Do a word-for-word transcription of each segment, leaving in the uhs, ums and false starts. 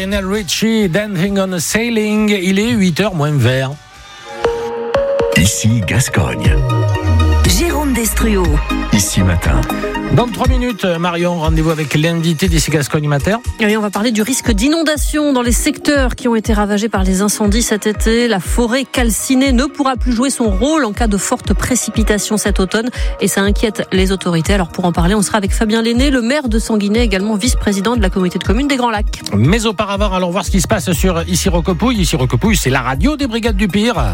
Lionel Richie, Dancing on a Sailing. Il est huit heures moins vert. Ici Gascogne. Jérôme Destruo. Ici Matin. Dans trois minutes, Marion, rendez-vous avec l'invité d'ici Gascogne Matin. Et on va parler du risque d'inondation dans les secteurs qui ont été ravagés par les incendies cet été. La forêt calcinée ne pourra plus jouer son rôle en cas de fortes précipitations cet automne et ça inquiète les autorités. Alors pour en parler, on sera avec Fabien Lenné, le maire de Sanguinet, également vice-président de la communauté de communes des Grands Lacs. Mais auparavant, allons voir ce qui se passe sur Ici Roquepouille. Ici Roquepouille, c'est la radio des Brigades du Pire.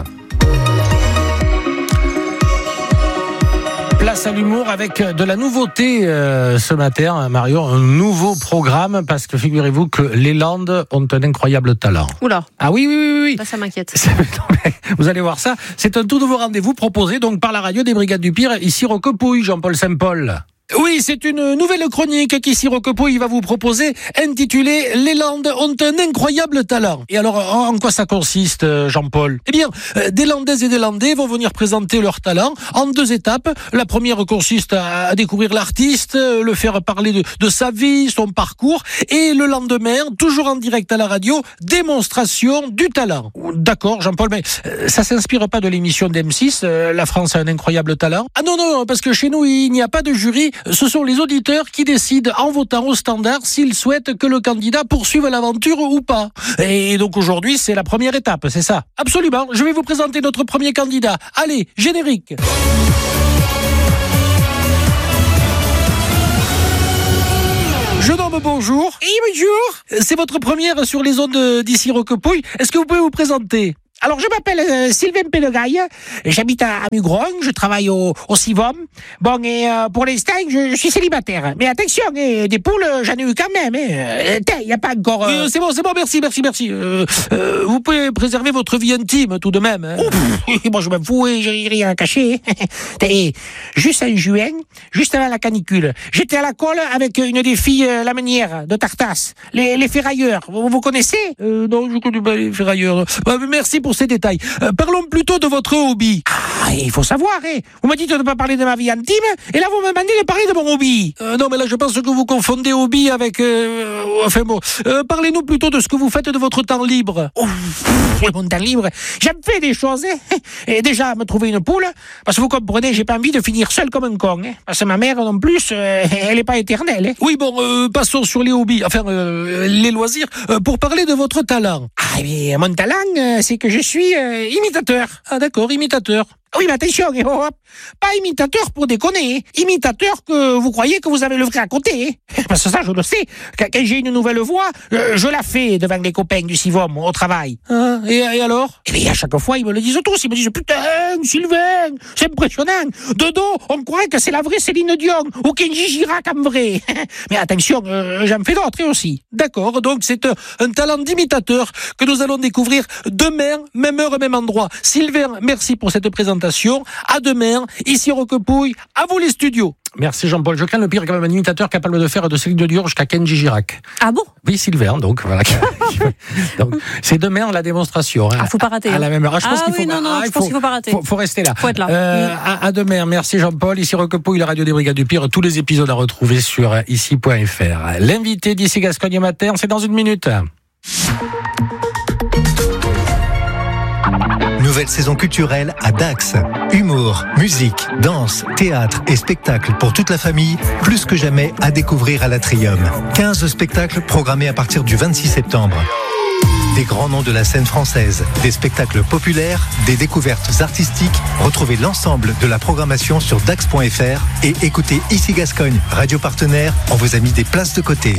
Place à l'humour avec de la nouveauté euh, ce matin, Marion, un nouveau programme, parce que figurez-vous que les Landes ont un incroyable talent. Oula. Ah oui, oui, oui, oui. Là, ça m'inquiète. Vous allez voir ça. C'est un tout nouveau rendez-vous proposé donc par la radio des Brigades du Pire, Ici Roquepouille, Jean-Paul Saint-Paul. Oui, c'est une nouvelle chronique qu'Ici Roquepouille va vous proposer, intitulée « Les Landes ont un incroyable talent ». Et alors, en quoi ça consiste, Jean-Paul ? Eh bien, des Landaises et des Landais vont venir présenter leur talent en deux étapes. La première consiste à découvrir l'artiste, le faire parler de, de sa vie, son parcours. Et le lendemain, toujours en direct à la radio, démonstration du talent. D'accord, Jean-Paul, mais ça s'inspire pas de l'émission d'M six, La France a un incroyable talent ? Ah non, non, parce que chez nous, il n'y a pas de jury. Ce sont les auditeurs qui décident en votant au standard s'ils souhaitent que le candidat poursuive l'aventure ou pas. Et donc aujourd'hui, c'est la première étape, c'est ça ? Absolument. Je vais vous présenter notre premier candidat. Allez, générique. Je nomme bonjour. Et bonjour. C'est votre première sur les ondes d'Ici Roquepouille. Est-ce que vous pouvez vous présenter ? Alors, je m'appelle euh, Sylvain Pellegaille, j'habite à, à Mugron, je travaille au, au Sivom. Bon, et euh, pour l'instant, je, je suis célibataire. Mais attention, eh, des poules, j'en ai eu quand même. Il eh. n'y a pas encore... Euh... Euh, c'est bon, c'est bon, merci, merci, merci. Euh, euh, vous pouvez préserver votre vie intime, tout de même. Hein. Oh, pff, moi, je m'en fous, j'ai rien à cacher. Et juste en juin, juste avant la canicule, j'étais à la colle avec une des filles euh, lamenières de Tartas, les, les ferrailleurs. Vous, vous connaissez ? euh, Non, je connais pas les ferrailleurs. Bah, merci pour ces détails. Euh, parlons plutôt de votre hobby. Ah, il faut savoir, hein. Vous me dites de ne pas parler de ma vie intime, et là vous me demandez de parler de mon hobby. Euh, non, mais là je pense que vous confondez hobby avec... Euh, enfin bon, euh, parlez-nous plutôt de ce que vous faites de votre temps libre. Oh, pff, mon temps libre, j'aime faire des choses, hein. Et déjà, me trouver une poule, parce que vous comprenez, j'ai pas envie de finir seul comme un con, hein. Parce que ma mère, non plus, euh, elle est pas éternelle, hein. Oui, bon, euh, passons sur les hobbies, enfin, euh, les loisirs, euh, pour parler de votre talent. Ah, mais mon talent, euh, c'est que je suis euh, imitateur. Ah d'accord, imitateur. Oui, mais attention, oh, oh, pas imitateur pour déconner, imitateur que vous croyez que vous avez le vrai à côté. Parce que ça, je le sais. Quand j'ai une nouvelle voix, je la fais devant les copains du Sivom au travail. Ah, et, et alors ? Et bien, à chaque fois, ils me le disent tous. Ils me disent, putain, Sylvain, c'est impressionnant. De dos, on croit que c'est la vraie Céline Dion ou Kenji Girac en vrai. Mais attention, euh, j'en fais d'autres aussi. D'accord, donc c'est un, un talent d'imitateur que nous allons découvrir demain, même heure, même endroit. Sylvain, merci pour cette présentation. À demain, ici Roquepouille, à vous les studios. Merci Jean-Paul. Je crains le pire, quand même un imitateur capable de faire de Céline Dion jusqu'à Kenji Girac. Ah bon ? Oui, Sylvain, donc voilà. Donc, c'est demain la démonstration. Hein, ah, faut pas rater. À la même heure. Ah, je pense ah qu'il faut, oui, non, non, ah, je il pense faut, qu'il faut pas rater. Faut, faut rester là. Faut être là. Euh, mmh. à, à demain. Merci Jean-Paul. Ici Roquepouille, la radio des Brigades du Pire. Tous les épisodes à retrouver sur ici point f r. L'invité d'Ici Gascogne Matin, c'est dans une minute. Nouvelle saison culturelle à Dax. Humour, musique, danse, théâtre et spectacles pour toute la famille, plus que jamais à découvrir à l'Atrium. quinze spectacles programmés à partir du vingt-six septembre. Des grands noms de la scène française, des spectacles populaires, des découvertes artistiques. Retrouvez l'ensemble de la programmation sur dax point f r et écoutez Ici Gascogne, radio partenaire. On vous a mis des places de côté.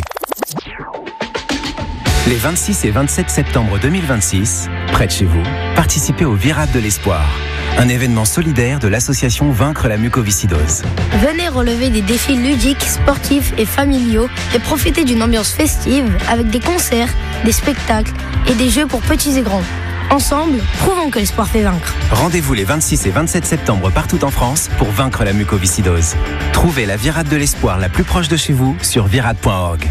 Les vingt-six et vingt-sept septembre deux mille vingt-six, près de chez vous, participez au Virade de l'Espoir, un événement solidaire de l'association Vaincre la mucoviscidose. Venez relever des défis ludiques, sportifs et familiaux et profiter d'une ambiance festive avec des concerts, des spectacles et des jeux pour petits et grands. Ensemble, prouvons que l'espoir fait vaincre. Rendez-vous les vingt-six et vingt-sept septembre partout en France pour vaincre la mucoviscidose. Trouvez la Virade de l'Espoir la plus proche de chez vous sur virade point org.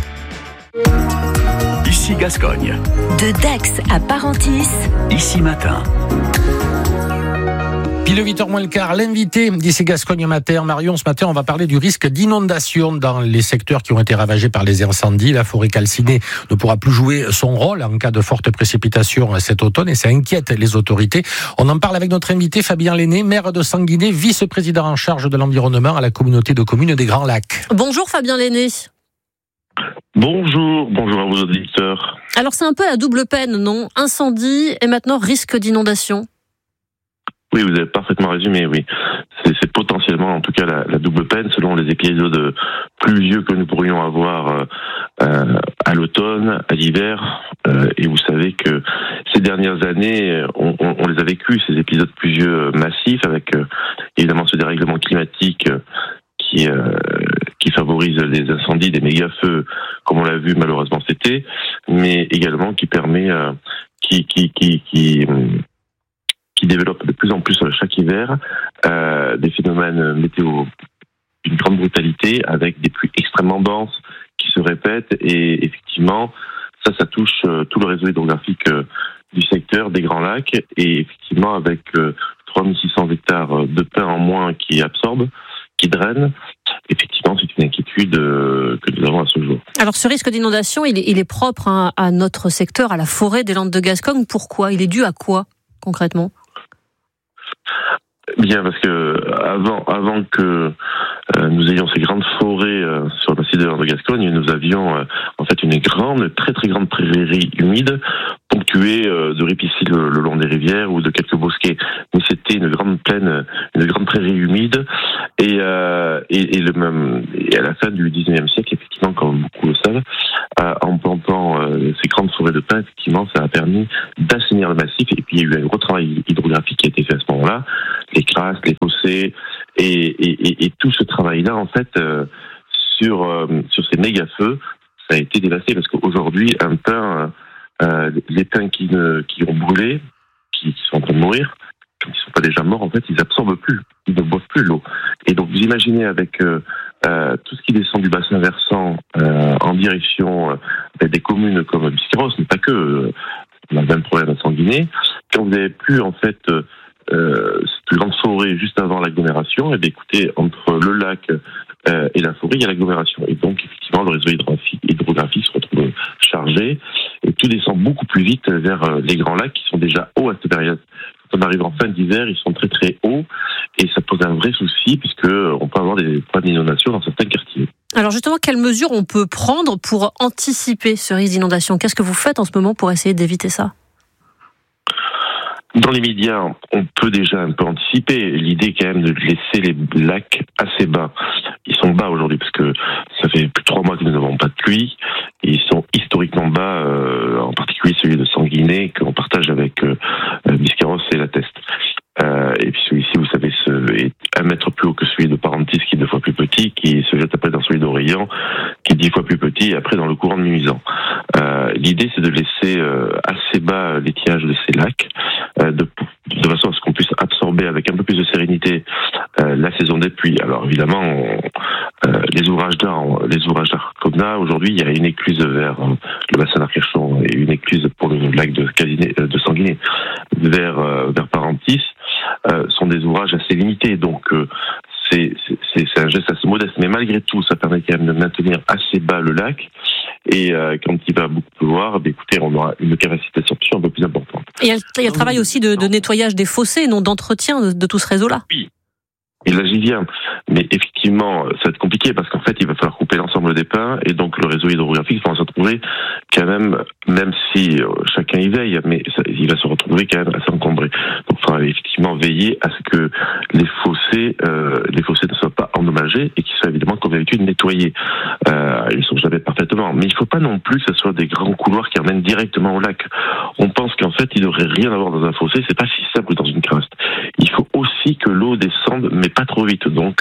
Ici Gascogne. De Dax à Parentis. Ici Matin. Puis le huit heures moins le quart, l'invité d'ici Gascogne Matin. Marion, ce matin, on va parler du risque d'inondation dans les secteurs qui ont été ravagés par les incendies. La forêt calcinée ne pourra plus jouer son rôle en cas de fortes précipitations cet automne et ça inquiète les autorités. On en parle avec notre invité Fabien Lenné, maire de Sanguinet, vice-président en charge de l'environnement à la communauté de communes des Grands Lacs. Bonjour Fabien Lenné. Bonjour, bonjour à vos auditeurs. Alors c'est un peu la double peine, non ? Incendie et maintenant risque d'inondation. Oui, vous avez parfaitement résumé, oui. C'est, c'est potentiellement, en tout cas, la, la double peine selon les épisodes pluvieux que nous pourrions avoir euh, à l'automne, à l'hiver. Euh, et vous savez que ces dernières années, on, on, on les a vécus, ces épisodes pluvieux massifs, avec euh, évidemment ce dérèglement climatique euh, qui, euh, qui favorise les incendies, des méga-feux, comme on l'a vu malheureusement cet été, mais également qui permet, euh, qui, qui, qui, qui qui développe de plus en plus chaque hiver euh, des phénomènes météo d'une grande brutalité avec des pluies extrêmement denses qui se répètent et effectivement ça ça touche euh, tout le réseau hydrographique euh, du secteur des Grands Lacs et effectivement avec euh, trois mille six cents hectares de pins en moins qui absorbent, qui drainent, effectivement c'est une inquiétude euh, que nous avons à ce jour. Alors ce risque d'inondation il est, il est propre hein, à notre secteur, à la forêt des Landes de Gascogne. Pourquoi ? Il est dû à quoi concrètement ? Bien, parce que avant, avant que euh, nous ayons ces grandes forêts euh, sur le massif des Landes de Gascogne, nous avions euh, en fait une grande, très très grande prairie humide, ponctuée euh, de ripisylves le, le long des rivières ou de quelques bosquets. Mais c'était une grande plaine, une grande prairie humide, et, euh, et, et, le même, et à la fin du dix-neuvième siècle, effectivement, comme beaucoup le savent, euh, en plantant euh, ces grandes forêts de pins, effectivement, ça a permis d'assainir le massif. Et puis il y a eu un gros travail hydrographique qui a été fait à ce moment-là. Les crasses, les fossés, et, et, et, et tout ce travail-là, en fait, euh, sur euh, sur ces méga-feux, ça a été dévasté parce qu'aujourd'hui, un pin, euh, les pins qui ne, qui ont brûlé, qui, qui sont en train de mourir, quand ils ne sont pas déjà morts, en fait, ils absorbent plus, ils ne boivent plus l'eau. Et donc, vous imaginez avec euh, euh, tout ce qui descend du bassin versant euh, en direction euh, des communes comme Biscarrosse, mais pas que, euh, on a le même problème à Sanguinet, quand vous n'avez plus, en fait, euh, Euh, cette grande forêt juste avant l'agglomération, et bien écoutez, entre le lac euh, et la forêt, il y a l'agglomération. Et donc, effectivement, le réseau hydrographique, hydrographique se retrouve chargé, et tout descend beaucoup plus vite vers euh, les Grands Lacs, qui sont déjà hauts à cette période. Quand on arrive en fin d'hiver, ils sont très très hauts, et ça pose un vrai souci, puisque on peut avoir des problèmes d'inondation dans certains quartiers. Alors justement, quelles mesures on peut prendre pour anticiper ce risque d'inondation ? Qu'est-ce que vous faites en ce moment pour essayer d'éviter ça ? Dans les médias, on peut déjà un peu anticiper. L'idée quand même de laisser les lacs assez bas. Ils sont bas aujourd'hui parce que ça fait plus de trois mois que nous n'avons pas de pluie. Et ils sont historiquement bas, euh, en particulier celui de Sanguinet qu'on partage avec euh, Biscarrosse et la Teste. Euh, et puis celui-ci, vous savez, est un mètre plus haut que celui de Parentis, qui est deux fois plus petit, qui se jette après dans celui d'Orient, qui est dix fois plus petit, et après dans le courant de Muisan. Euh, l'idée, c'est de laisser euh, assez bas l'étiage de ces lacs, euh, de, de façon à ce qu'on puisse absorber avec un peu plus de sérénité euh, la saison des pluies. Alors évidemment, on, euh, les ouvrages d'art, les ouvrages d'art qu'on a aujourd'hui, il y a une écluse vers euh, le bassin d'Arcachon et une écluse pour le lac de, Casinet, de Sanguinet vers euh, vers Parentis. Euh, sont des ouvrages assez limités, donc euh, c'est, c'est, c'est un geste assez modeste, mais malgré tout, ça permet quand même de maintenir assez bas le lac, et euh, quand il va beaucoup pleuvoir, bah, écoutez, on aura une capacité d'absorption un peu plus importante. Et il y a, il y a le travail aussi de, de nettoyage des fossés, non d'entretien de, de tout ce réseau-là. Oui. Et là, j'y viens. Mais effectivement, ça va être compliqué parce qu'en fait, il va falloir couper l'ensemble des pins et donc le réseau hydrographique va se retrouver quand même, même si chacun y veille, mais ça, il va se retrouver quand même assez encombré. Donc, il faudra effectivement veiller à ce que les fossés, euh, les fossés ne soient pas endommagés et qu'ils soient évidemment, comme d'habitude, nettoyés. Euh, ils sont jamais parfaitement. Mais il ne faut pas non plus que ce soit des grands couloirs qui emmènent directement au lac. On pense qu'en fait, il ne devrait rien avoir dans un fossé. C'est pas si simple que dans une crasse. Il faut aussi que l'eau descende, mais pas trop vite. Donc,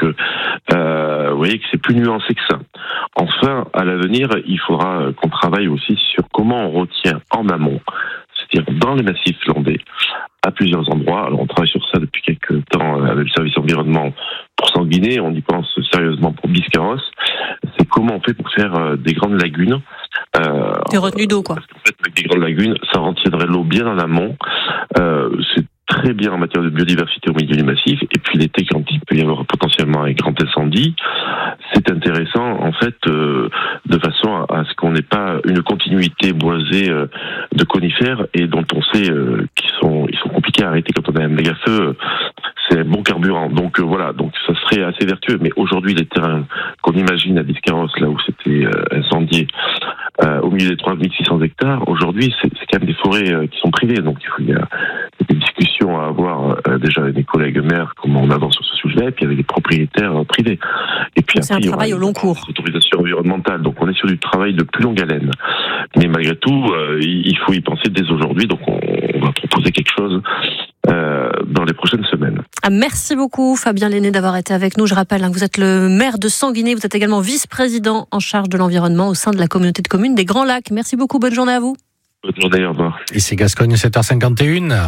euh, vous voyez que c'est plus nuancé que ça. Enfin, à l'avenir, il faudra qu'on travaille aussi sur comment on retient en amont, c'est-à-dire dans les massifs landais, à plusieurs endroits. Alors, on travaille sur ça depuis quelques temps avec le service environnement pour Sanguinet. On y pense sérieusement pour Biscarrosse. C'est comment on fait pour faire des grandes lagunes. Euh, des retenues d'eau, quoi. Parce qu'en fait, avec des grandes lagunes, ça retiendrait l'eau bien en amont. Euh, c'est très bien en matière de biodiversité au milieu du massif. Et puis l'été, quand il peut y avoir potentiellement un grand incendie, c'est intéressant en fait euh, de façon à, à ce qu'on n'ait pas une continuité boisée euh, de conifères et dont on sait euh, qu'ils sont ils sont compliqués à arrêter quand on a un méga feu. C'est un bon carburant. Donc euh, voilà, donc ça serait assez vertueux. Mais aujourd'hui, les terrains qu'on imagine à Biscarrosse, là où c'était euh, incendié, euh, au milieu des trois mille six cents hectares, aujourd'hui, c'est, c'est quand même des forêts euh, qui sont privées. Donc il faut, il y a des discussions à avoir euh, déjà avec mes collègues maires, comment on avance sur ce sujet, et puis avec les propriétaires euh, privés. Et puis c'est après, un travail au long cours. Autorisation environnementale. Donc on est sur du travail de plus longue haleine. Mais malgré tout, euh, il faut y penser dès aujourd'hui. Donc on, on va proposer quelque chose Euh, dans les prochaines semaines. Ah, merci beaucoup Fabien Lenné d'avoir été avec nous. Je rappelle hein, que vous êtes le maire de Sanguinet, vous êtes également vice-président en charge de l'environnement au sein de la communauté de communes des Grands Lacs. Merci beaucoup, bonne journée à vous. Bonne journée, au revoir. Ici Gascogne, sept heures cinquante et une.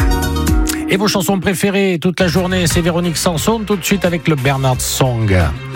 Et vos chansons préférées toute la journée, c'est Véronique Sanson, tout de suite avec le Bernard Song.